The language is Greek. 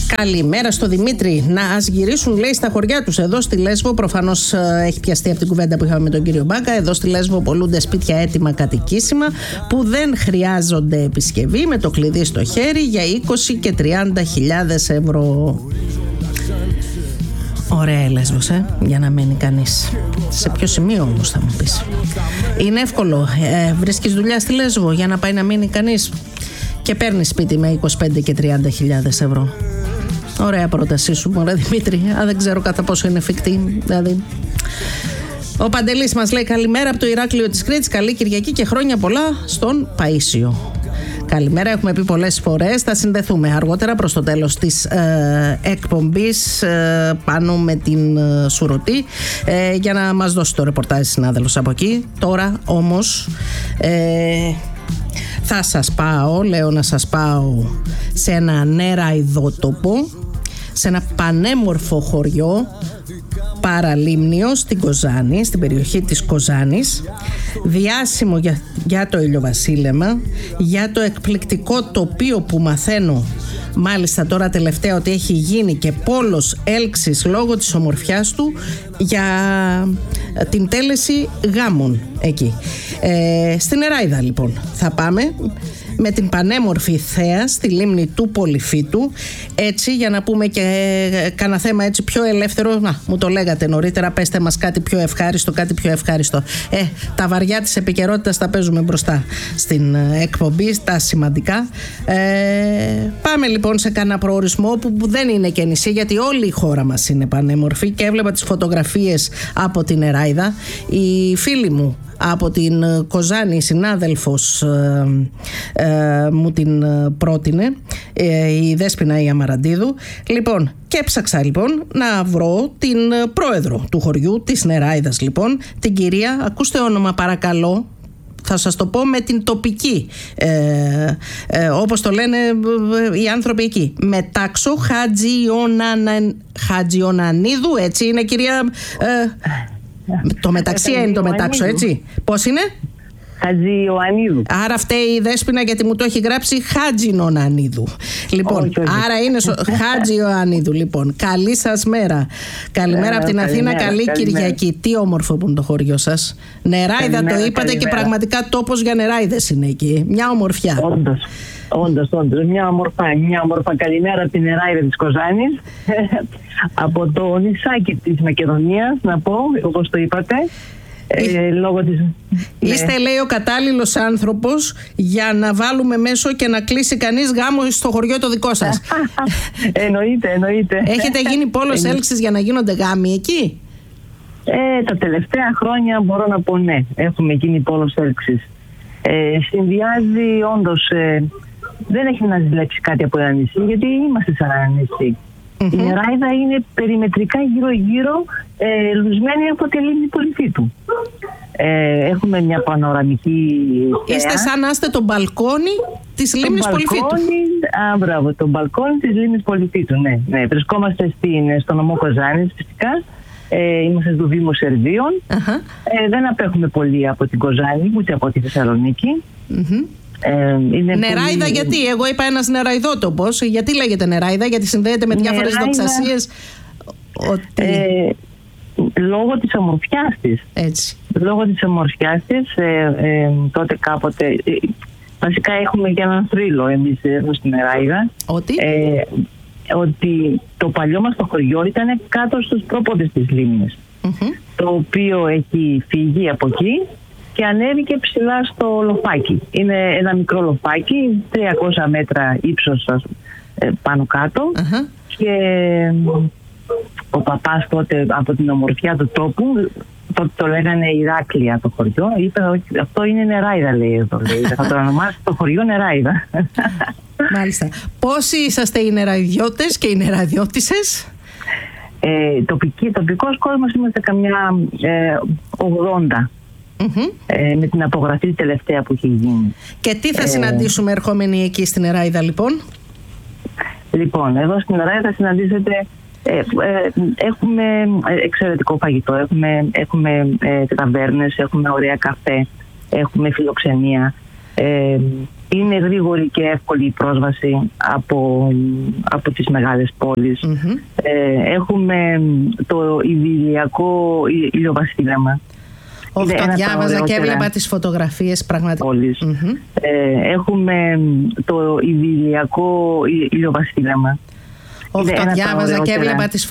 Καλημέρα στο Δημήτρη. Να ας γυρίσουν, λέει, στα χωριά τους. Εδώ στη Λέσβο, προφανώς έχει πιαστεί από την κουβέντα που είχαμε με τον κύριο Μπάκα. Εδώ στη Λέσβο πολλούνται σπίτια έτοιμα κατοικήσιμα που δεν χρειάζονται επισκευή, με το κλειδί στο χέρι, για 20 και 30.000 ευρώ. Ωραία η Λέσβος, για να μένει κανείς. Σε ποιο σημείο όμως, θα μου πεις? Είναι εύκολο. Βρίσκεις δουλειά στη Λέσβο για να πάει να μείνει κανείς και παίρνει σπίτι με 25 και 30.000 ευρώ. Ωραία πρότασή σου, μωρέ Δημήτρη. Δεν ξέρω κατά πόσο είναι εφικτή. Δηλαδή. Ο Παντελής μας λέει καλημέρα από το Ηράκλειο της Κρήτης. Καλή Κυριακή και χρόνια πολλά στον Παΐσιο. Καλημέρα, έχουμε πει πολλές φορές. Θα συνδεθούμε αργότερα προς το τέλος της εκπομπής πάνω με την Σουρωτή για να μας δώσει το ρεπορτάζ συνάδελφος από εκεί. Τώρα όμως θα σας πάω, λέω να σας πάω σε ένα νεραϊδότοπο, σε ένα πανέμορφο χωριό παραλίμνιο στην Κοζάνη, στην περιοχή της Κοζάνης, διάσημο για το ηλιοβασίλεμα, για το εκπληκτικό τοπίο που μαθαίνω μάλιστα τώρα τελευταία ότι έχει γίνει και πόλος έλξης λόγω της ομορφιάς του, για την τέλεση γάμων εκεί. Στην Νεράιδα λοιπόν θα πάμε με την πανέμορφη θέα στη λίμνη του Πολυφίτου, έτσι για να πούμε και κάνα θέμα έτσι πιο ελεύθερο. Να, μου το λέγατε νωρίτερα, πέστε μας κάτι πιο ευχάριστο, κάτι πιο ευχάριστο. Τα βαριά της επικαιρότητας τα παίζουμε μπροστά στην εκπομπή, τα σημαντικά. Πάμε λοιπόν σε κάνα προορισμό που δεν είναι και νησί, γιατί όλη η χώρα μας είναι πανέμορφη, και έβλεπα τις φωτογραφίες από την Νεράιδα. Η φίλη μου από την Κοζάνη, η συνάδελφος μου την πρότεινε, η Δέσποινα η Αμαραντίδου. Λοιπόν, και έψαξα λοιπόν να βρω την πρόεδρο του χωριού της Νεράιδας, λοιπόν, την κυρία, ακούστε όνομα παρακαλώ, θα σας το πω με την τοπική, όπως το λένε οι άνθρωποι εκεί, Μετάξω Χατζιονανίδου, έτσι είναι κυρία? Το μεταξύ είναι το Μετάξω, έτσι. Πώς είναι? Χατζιονανίδου. Άρα φταίει η Δέσποινα γιατί μου το έχει γράψει Χατζιονανίδου. Λοιπόν, όχι. Άρα είναι Χατζιονανίδου. Λοιπόν, καλή σας μέρα. Καλημέρα από την Αθήνα, καλή Κυριακή. Τι όμορφο που είναι το χωριό σας. Νεράιδα το είπατε, και πραγματικά τόπος για νεράιδες είναι εκεί. Μια ομορφιά. Όντως, μια όμορφα καλημέρα από την Νεράιδα της Κοζάνης, από το νησάκι της Μακεδονίας, να πω, όπως το είπατε. Λόγω της... Είστε, λέει, ο κατάλληλος άνθρωπος για να βάλουμε μέσω και να κλείσει κανείς γάμο στο χωριό το δικό σας. Εννοείται. Έχετε γίνει πόλος έλξης για να γίνονται γάμοι εκεί? Τα τελευταία χρόνια μπορώ να πω ναι, έχουμε γίνει πόλος έλξης. Συνδυάζει όντως, δεν έχει να ζηλέψει κάτι από ένα νησί, γιατί είμαστε σαν ένα νησί. Η Νεράιδα είναι περιμετρικά γύρω-γύρω λουσμένη από τη λίμνη Πολυφίτου. Έχουμε μια πανοραμική θέα. Είστε σαν να είστε το μπαλκόνι της λίμνης Πολυφίτου. Μπράβο, το μπαλκόνι της λίμνης Πολυφίτου, ναι. Βρισκόμαστε στο νομό Κοζάνης φυσικά. Είμαστε στο Δήμο Σερβίων. Δεν απέχουμε πολύ από την Κοζάνη, ούτε από τη Θεσσαλονίκη. Νεράιδα πολύ... γιατί? Εγώ είπα ένας νεραϊδότοπος. Γιατί λέγεται Νεράιδα? Γιατί συνδέεται με διάφορες δοξασίες. Λόγω της ομορφιάς της. Έτσι. Λόγω της ομορφιάς της, τότε κάποτε... βασικά έχουμε και έναν θρύλο εμείς εδώ στην Νεράιδα. Ότι το παλιό μας το χωριό ήταν κάτω στους πρόποδες της λίμνης. Το οποίο έχει φύγει από εκεί και ανέβηκε ψηλά στο λοφάκι. Είναι ένα μικρό λοφάκι, 300 μέτρα ύψος πάνω κάτω. Και ο παπάς τότε, από την ομορφιά του τόπου, τότε το λέγανε Ηράκλεια το χωριό, είπε ότι αυτό είναι Νεράιδα, λέει εδώ. Θα το ονομάσει το χωριό Νεράιδα. Μάλιστα. Πόσοι είσαστε οι νεραϊδιώτες και οι νεραϊδιώτισσες? Τοπικός κόσμος είμαστε καμιά 80. Με την απογραφή τελευταία που έχει γίνει. Και τι θα συναντήσουμε ερχόμενοι εκεί στην Νεράιδα, λοιπόν? Λοιπόν, εδώ στην Νεράιδα συναντήσετε, έχουμε εξαιρετικό φαγητό, έχουμε ταβέρνες, έχουμε ωραία καφέ, έχουμε φιλοξενία, Είναι γρήγορη και εύκολη η πρόσβαση από τις μεγάλες πόλεις. Έχουμε το Ιβηριακό ηλιοβασίλεμα. Όχι, το διάβαζα και έβλεπα τις φωτογραφίες πραγματικά. Έχουμε το Ιβηριακό ηλιοβασίλεμα. Όχι, το διάβαζα και έβλεπα τις